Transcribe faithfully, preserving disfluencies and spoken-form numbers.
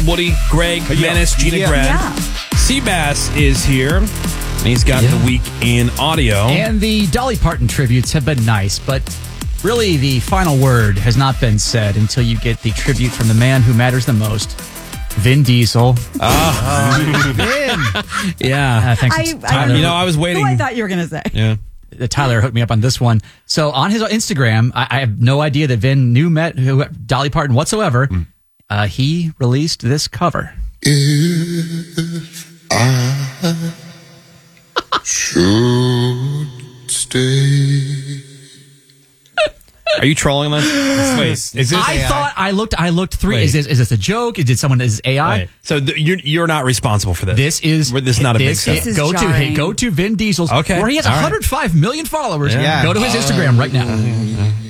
Woody, Greg, Menace, Gina Yeah. Grad. Yeah. Seabass is here. And he's got Yeah. the week in audio. And the Dolly Parton tributes have been nice, but really the final word has not been said until you get the tribute from the man who matters the most, Vin Diesel. Vin. Yeah. Uh, thanks I, to I Tyler. You know, I was waiting. Who I thought you were going to say. Yeah. Uh, Tyler hooked me up on this one. So on his Instagram, I, I have no idea that Vin knew met who, Dolly Parton whatsoever. Mm. Uh, he released this cover. If I should stay. Are you trolling this? Wait, is this I A I? thought I looked. I looked through. Wait. Is this is this a joke? Is it someone? Is this A I? Wait. So th- you're you're not responsible for this. This is We're- this is not a big this setup. is- This is go to jarring. go to Vin Diesel's Okay. where he has All right. one hundred five million followers. Yeah. Go to his Instagram right now.